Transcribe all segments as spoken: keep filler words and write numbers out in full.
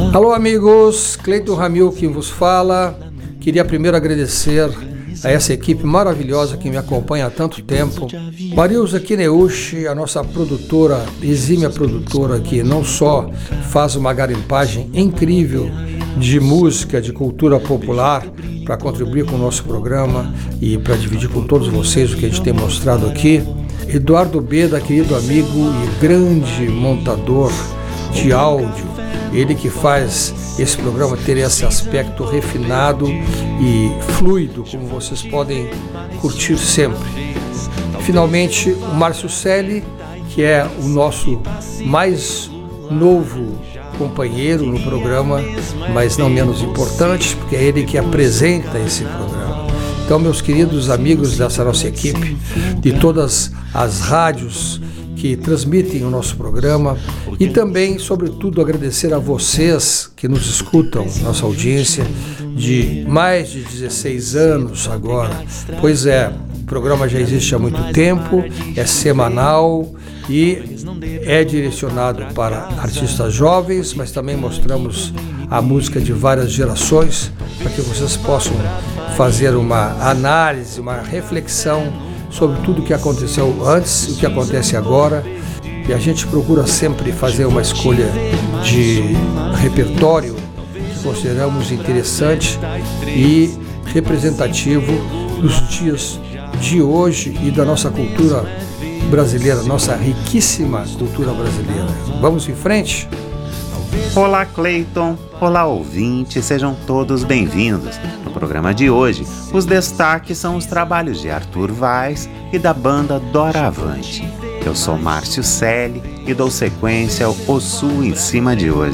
Alô amigos, Cleiton Ramil quem vos fala. Queria primeiro agradecer a essa equipe maravilhosa que me acompanha há tanto tempo. Marilza Kineuchi, a nossa produtora, exímia produtora, que não só faz uma garimpagem incrível de música, de cultura popular, para contribuir com o nosso programa e para dividir com todos vocês o que a gente tem mostrado aqui. Eduardo Beda, querido amigo e grande montador de áudio, ele que faz esse programa ter esse aspecto refinado e fluido, como vocês podem curtir sempre. Finalmente, o Márcio Selle, que é o nosso mais novo companheiro no programa, mas não menos importante, porque é ele que apresenta esse programa. Então, meus queridos amigos dessa nossa equipe, de todas as rádios que transmitem o nosso programa, e também, sobretudo, agradecer a vocês que nos escutam, nossa audiência de mais de dezesseis anos agora. Pois é, o programa já existe há muito tempo, é semanal e é direcionado para artistas jovens, mas também mostramos a música de várias gerações, para que vocês possam fazer uma análise, uma reflexão sobre tudo o que aconteceu antes e o que acontece agora. E a gente procura sempre fazer uma escolha de repertório que consideramos interessante e representativo dos dias de hoje e da nossa cultura brasileira, nossa riquíssima cultura brasileira. Vamos em frente? Olá, Cleiton. Olá, ouvintes. Sejam todos bem-vindos. No programa de hoje, os destaques são os trabalhos de Arthur Weiss e da banda Doravante. Eu sou Márcio Selle e dou sequência ao O Sul em Cima de hoje.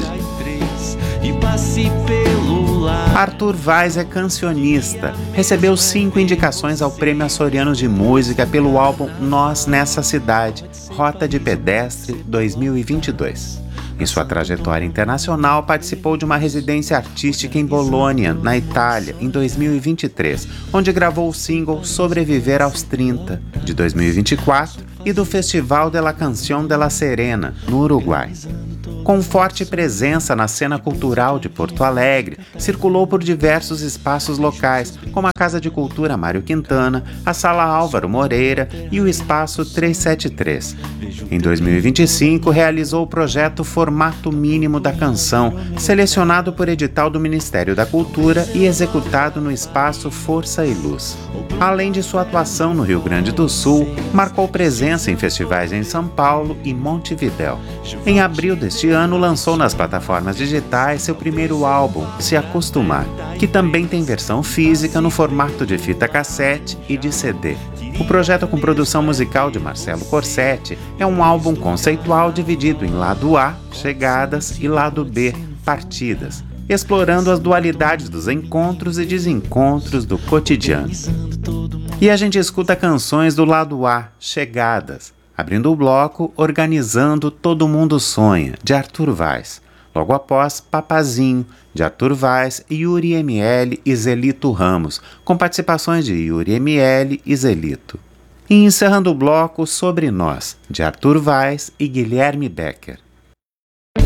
Arthur Weiss é cancionista. Recebeu cinco indicações ao Prêmio Açoriano de Música pelo álbum Nós Nessa Cidade, Rota de Pedestre dois mil e vinte e dois. Em sua trajetória internacional, participou de uma residência artística em Bolônia, na Itália, em dois mil e vinte e três, onde gravou o single Sobreviver aos trinta, de dois mil e vinte e quatro, e do Festival de la Canción de la Serena, no Uruguai. Com forte presença na cena cultural de Porto Alegre, circulou por diversos espaços locais, como a Casa de Cultura Mário Quintana, a Sala Álvaro Moreira e o Espaço trezentos e setenta e três. Em dois mil e vinte e cinco, realizou o projeto Formato Mínimo da Canção, selecionado por edital do Ministério da Cultura e executado no Espaço Força e Luz. Além de sua atuação no Rio Grande do Sul, marcou presença em festivais em São Paulo e Montevidéu. Em abril deste ano, lançou nas plataformas digitais seu primeiro álbum, Se Acostumar, que também tem versão física no formato de fita cassete e de C D. O projeto, com produção musical de Marcelo Corsetti, é um álbum conceitual dividido em lado A, Chegadas, e lado B, Partidas, explorando as dualidades dos encontros e desencontros do cotidiano. E a gente escuta canções do lado A, Chegadas, abrindo o bloco Organizando Todo Mundo Sonha, de Arthur Weiss. Logo após, Papazinho, de Arthur Weiss, Yuri M L e Zelito Ramos, com participações de Yuri M L e Zelito. E encerrando o bloco, Sobre Nós, de Arthur Weiss e Guilherme Becker.